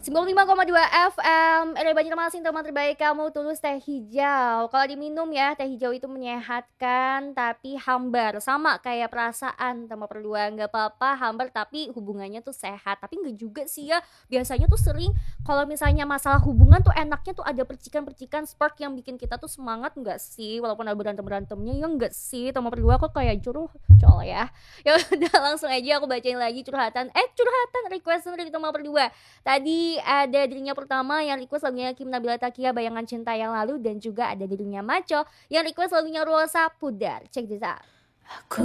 95,2 FM Ere Banjarmasin, teman terbaik kamu, Tulus Teh Hijau. Kalau diminum ya, teh hijau itu menyehatkan tapi hambar. Sama kayak perasaan sama berdua, nggak apa-apa hambar tapi hubungannya tuh sehat. Tapi nggak juga sih ya, biasanya tuh sering kalau misalnya masalah hubungan tuh enaknya tuh ada percikan-percikan spark yang bikin kita tuh semangat nggak sih? Walaupun ada berantem-berantemnya ya nggak sih? Teman berdua kok kayak juruh col ya. Ya udah langsung aja aku bacain lagi curhatan request dari teman berdua. Tadi ada dirinya pertama yang request lagunya Kim Nabila Takia Bayangan Cinta Yang Lalu, dan juga ada dirinya Maco yang request lagunya Rosa Pudar. Check this out.